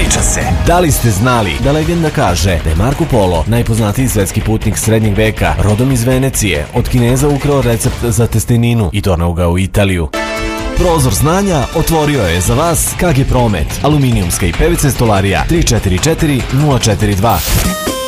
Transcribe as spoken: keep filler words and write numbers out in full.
Priča se. Da li ste znali da legenda kaže da je Marko Polo, najpoznatiji svetski putnik srednjeg veka, rodom iz Venecije, od Kineza ukrao recept za testeninu i doneo ga u Italiju? Prozor znanja otvorio je za vas K G Promet, aluminijumska i P V C stolarija tri četiri četiri nula četiri dva.